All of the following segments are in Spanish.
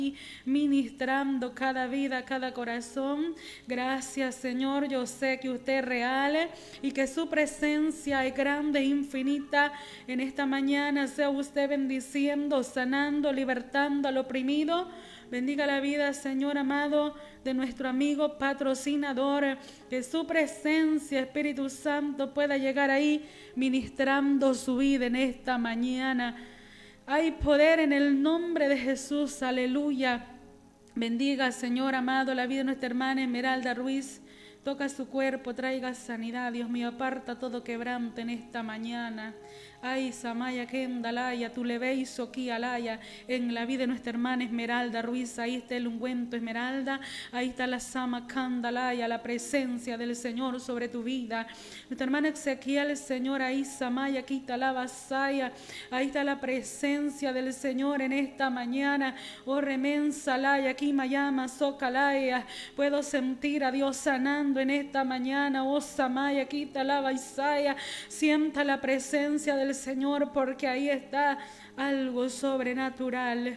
ministrando cada vida, cada corazón. Gracias, Señor. Yo sé que usted es real y que su presencia es grande e infinita. En esta mañana sea usted bendiciendo, sanando, libertando al oprimido. Bendiga la vida, Señor amado, de nuestro amigo patrocinador. Que su presencia, Espíritu Santo, pueda llegar ahí ministrando su vida en esta mañana. Hay poder en el nombre de Jesús, aleluya. Bendiga, Señor amado, la vida de nuestra hermana Esmeralda Ruiz. Toca su cuerpo, traiga sanidad. Dios mío, aparta todo quebranto en esta mañana. Ay, Samaya Kendalaya, tu leveiso aquí alaya, en la vida de nuestra hermana Esmeralda Ruiz. Ahí está el ungüento, Esmeralda. Ahí está la Sama Candalaya, la presencia del Señor sobre tu vida. Nuestra hermana Ezequiel, Señor, ahí Samaya Kitalaba Saya. Ahí está la presencia del Señor en esta mañana. Oh, remensalaya, aquí Mayama Socalaya. Puedo sentir a Dios sanando en esta mañana. Oh, Samaya Kitalaba Isaya. Sienta la presencia del Señor, porque ahí está algo sobrenatural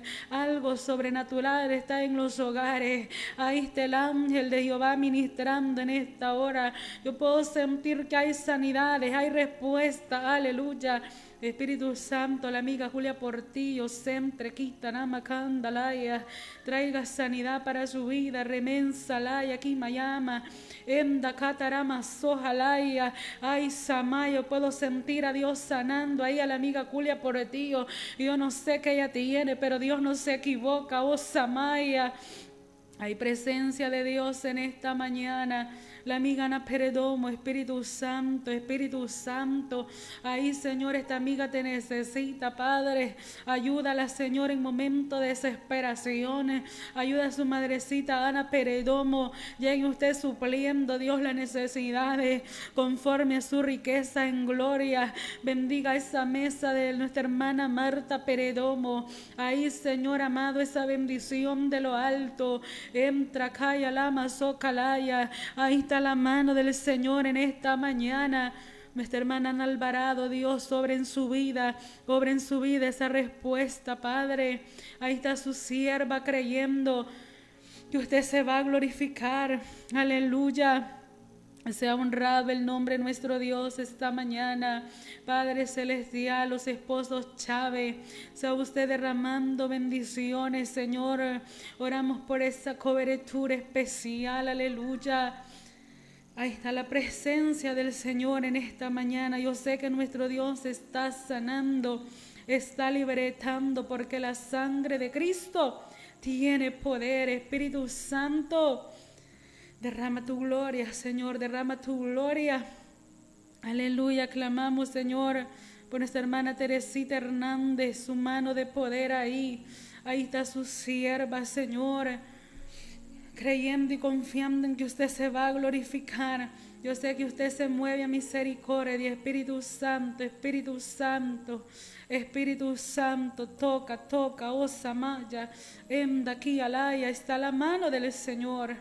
está en los hogares. Ahí está el ángel de Jehová ministrando en esta hora. Yo puedo sentir que hay sanidades, hay respuesta, aleluya. Espíritu Santo, la amiga Julia Portillo, Centre, Kitanama, Candalaya, traiga sanidad para su vida. Remensalaya, aquí Mayama, Enda Catarama, Sojalaya, ay Samayo, puedo sentir a Dios sanando ahí a la amiga Julia Portillo. Yo no sé qué ella tiene, pero Dios no se equivoca, oh Samaya. Hay presencia de Dios en esta mañana. La amiga Ana Peredomo, Espíritu Santo, ahí Señor, esta amiga te necesita, Padre. Ayúdala, Señor, en momentos de desesperación. Ayuda a su madrecita Ana Peredomo. Llegue usted supliendo, Dios, las necesidades conforme a su riqueza en gloria. Bendiga esa mesa de nuestra hermana Marta Peredomo. Ahí, Señor amado, esa bendición de lo alto. Entra, calla, lama, socalaya. Ahí está la mano del Señor en esta mañana. Nuestra hermana Ana Alvarado, Dios, obra en su vida esa respuesta, Padre. Ahí está su sierva creyendo que usted se va a glorificar. Aleluya. Sea honrado el nombre de nuestro Dios esta mañana. Padre celestial, los esposos Chávez, sea usted derramando bendiciones, Señor. Oramos por esa cobertura especial, aleluya. Ahí está la presencia del Señor en esta mañana. Yo sé que nuestro Dios está sanando, está libertando, porque la sangre de Cristo tiene poder. Espíritu Santo, derrama tu gloria, Señor, derrama tu gloria. Aleluya, clamamos, Señor, por nuestra hermana Teresita Hernández, su mano de poder ahí. Ahí está su sierva, Señor, creyendo y confiando en que usted se va a glorificar. Yo sé que usted se mueve a misericordia. Espíritu Santo, Espíritu Santo, Espíritu Santo, toca, oh Samaya, Emda aquí alaya, está la mano del Señor.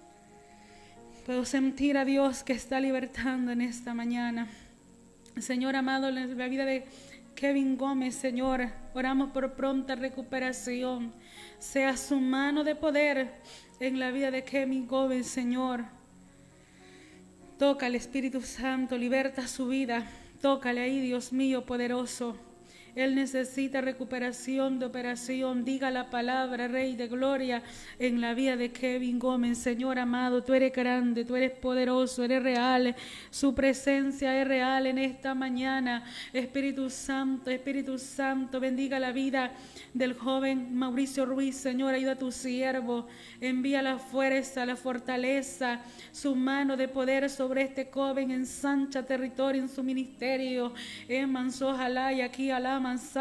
Puedo sentir a Dios que está libertando en esta mañana. Señor amado, en la vida de Kevin Gómez, Señor, oramos por pronta recuperación. Sea su mano de poder en la vida de Kevin Gómez, Señor. Toca al Espíritu Santo, liberta su vida. Tócale ahí, Dios mío, poderoso. Él necesita recuperación de operación. Diga la palabra, Rey de Gloria, en la vida de Kevin Gómez. Señor amado, tú eres grande, tú eres poderoso, eres real. Su presencia es real en esta mañana. Espíritu Santo, bendiga la vida del joven Mauricio Ruiz. Señor, ayuda a tu siervo. Envía la fuerza, la fortaleza, su mano de poder sobre este joven. Ensancha territorio en su ministerio. Ojalá y aquí alama.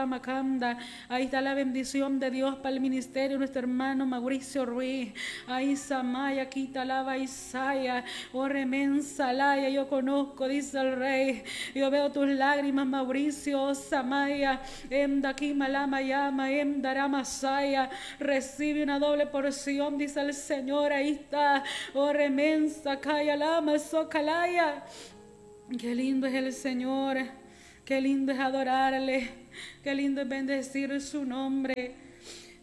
Ahí está la bendición de Dios para el ministerio de nuestro hermano Mauricio Ruiz. Ahí Samaya, quita lava Isaya, oh remensalaya. Yo conozco, dice el Rey. Yo veo tus lágrimas, Mauricio, oh Samaya, emda aquí malama llama, emdará masaya. Recibe una doble porción, dice el Señor. Ahí está, oh remensa, calla lama, socalaya. Qué lindo es el Señor. Qué lindo es adorarle, qué lindo es bendecir su nombre.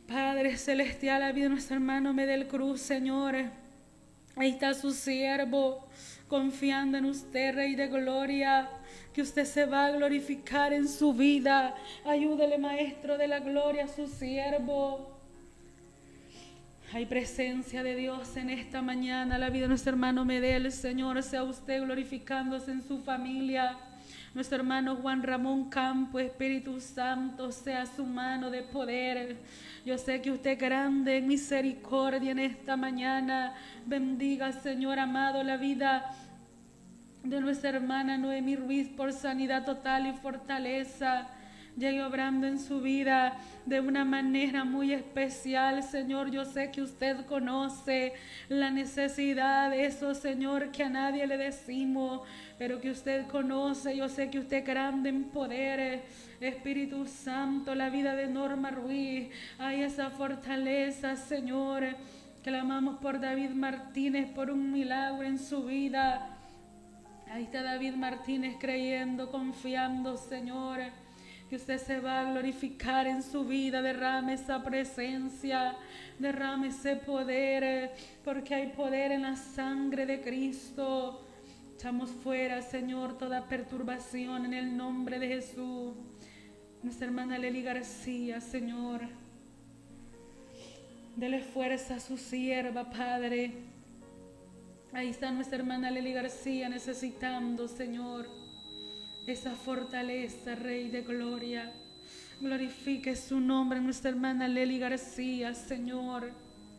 Padre celestial, la vida de nuestro hermano Medel Cruz, Señor. Ahí está su siervo, confiando en usted, Rey de Gloria, que usted se va a glorificar en su vida. Ayúdele, Maestro de la Gloria, a su siervo. Hay presencia de Dios en esta mañana, la vida de nuestro hermano Medel, Señor, sea usted glorificándose en su familia. Nuestro hermano Juan Ramón Campo, Espíritu Santo, sea su mano de poder. Yo sé que usted es grande en misericordia en esta mañana. Bendiga, Señor amado, la vida de nuestra hermana Noemí Ruiz por sanidad total y fortaleza. Llegue obrando en su vida de una manera muy especial, Señor. Yo sé que usted conoce la necesidad de eso, Señor, que a nadie le decimos, pero que usted conoce. Yo sé que usted es grande en poder. Espíritu Santo, la vida de Norma Ruiz, hay esa fortaleza, Señor. Clamamos por David Martínez, por un milagro en su vida. Ahí está David Martínez creyendo, confiando, Señor, que usted se va a glorificar en su vida. Derrame esa presencia, derrame ese poder, porque hay poder en la sangre de Cristo. Echamos fuera, Señor, toda perturbación en el nombre de Jesús. Nuestra hermana Lely García, Señor, dele fuerza a su sierva, Padre. Ahí está nuestra hermana Lely García necesitando, Señor, esa fortaleza, Rey de Gloria. Glorifique su nombre, nuestra hermana Lely García, Señor.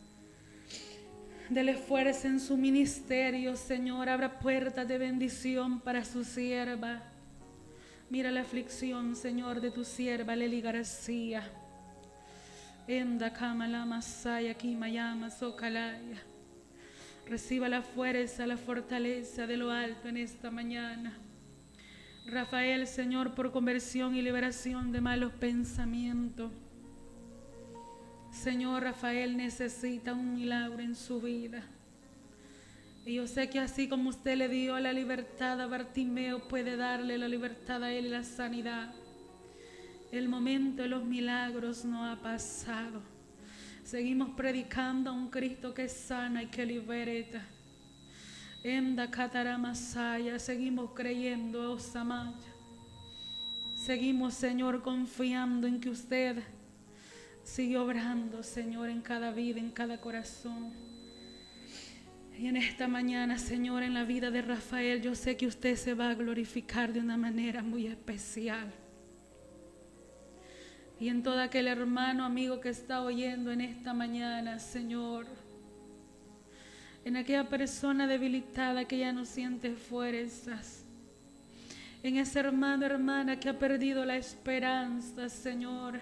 Dele fuerza en su ministerio, Señor. Abra puertas de bendición para su sierva. Mira la aflicción, Señor, de tu sierva Lely García. Enda Kamala Masaya Kimayama Sokalaya. Reciba la fuerza, la fortaleza de lo alto en esta mañana. Rafael, Señor, por conversión y liberación de malos pensamientos. Señor, Rafael necesita un milagro en su vida. Y yo sé que así como usted le dio la libertad a Bartimeo, puede darle la libertad a él y la sanidad. El momento de los milagros no ha pasado. Seguimos predicando a un Cristo que sana y que libera. Enda Cataramasaya, seguimos creyendo, Osamaya. Seguimos, Señor, confiando en que usted sigue obrando, Señor, en cada vida, en cada corazón. Y en esta mañana, Señor, en la vida de Rafael, yo sé que usted se va a glorificar de una manera muy especial. Y en todo aquel hermano, amigo que está oyendo en esta mañana, Señor, en aquella persona debilitada que ya no siente fuerzas, en ese hermano, hermana que ha perdido la esperanza, Señor,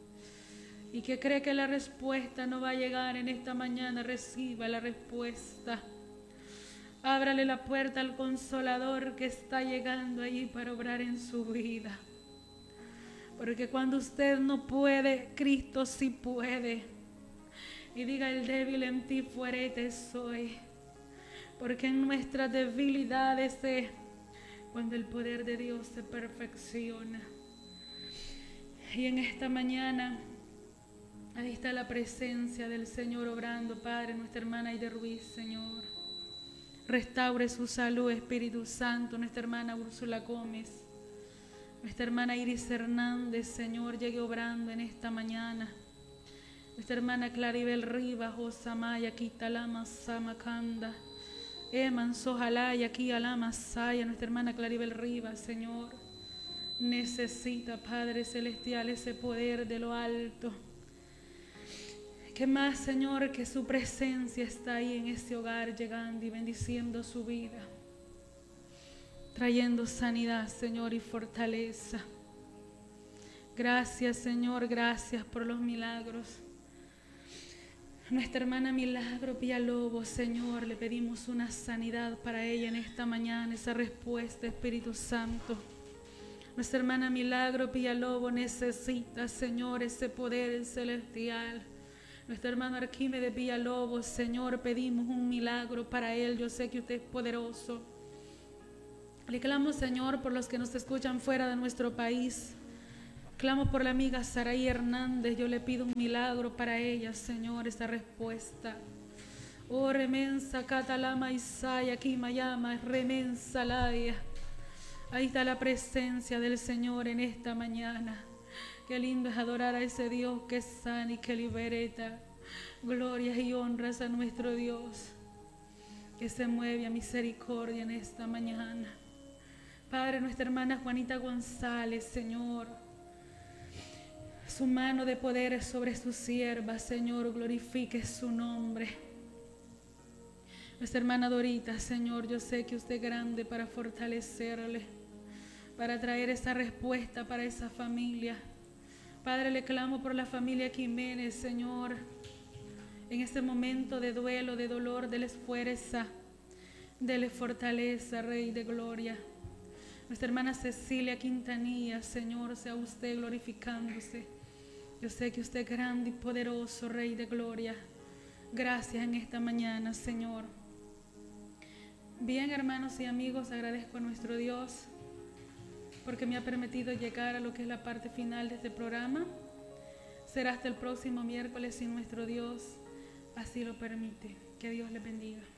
y que cree que la respuesta no va a llegar en esta mañana, reciba la respuesta. Ábrale la puerta al Consolador que está llegando allí para obrar en su vida. Porque cuando usted no puede, Cristo sí puede. Y diga: el débil en ti fuerte soy. Porque en nuestras debilidades es cuando el poder de Dios se perfecciona. Y en esta mañana, ahí está la presencia del Señor obrando, Padre. Nuestra hermana Aide Ruiz, Señor, restaure su salud, Espíritu Santo. Nuestra hermana Úrsula Gómez, nuestra hermana Iris Hernández, Señor, llegue obrando en esta mañana. Nuestra hermana Claribel Rivas, Osamaya, Kitalama, Samakanda, Eman, Sojalaya, Kialama, Saya. Nuestra hermana Claribel Rivas, Señor, necesita, Padre Celestial, ese poder de lo alto. Que más, Señor, que su presencia está ahí en este hogar, llegando y bendiciendo su vida, trayendo sanidad, Señor, y fortaleza. Gracias, Señor, gracias por los milagros. Nuestra hermana Milagro Villalobos, Señor, le pedimos una sanidad para ella en esta mañana, esa respuesta, Espíritu Santo. Nuestra hermana Milagro Villalobos necesita, Señor, ese poder celestial. Nuestro hermano Arquímedes Villalobos, Señor, pedimos un milagro para él. Yo sé que usted es poderoso. Le clamo, Señor, por los que nos escuchan fuera de nuestro país. Clamo por la amiga Saraí Hernández. Yo le pido un milagro para ella, Señor, esa respuesta. Oh, remensa catalama Isaya, Kimayama, remensa laya. Ahí está la presencia del Señor en esta mañana. Qué lindo es adorar a ese Dios que sana y que liberta. Glorias y honras a nuestro Dios, que se mueve a misericordia en esta mañana. Padre, nuestra hermana Juanita González, Señor, su mano de poder es sobre su sierva, Señor, glorifique su nombre. Nuestra hermana Dorita, Señor, yo sé que usted es grande para fortalecerle, para traer esa respuesta para esa familia. Padre, le clamo por la familia Jiménez, Señor, en este momento de duelo, de dolor, déles fuerza, déles fortaleza, Rey de gloria. Nuestra hermana Cecilia Quintanilla, Señor, sea usted glorificándose. Yo sé que usted es grande y poderoso, Rey de gloria. Gracias en esta mañana, Señor. Bien, hermanos y amigos, agradezco a nuestro Dios porque me ha permitido llegar a lo que es la parte final de este programa. Será hasta el próximo miércoles si nuestro Dios así lo permite. Que Dios les bendiga.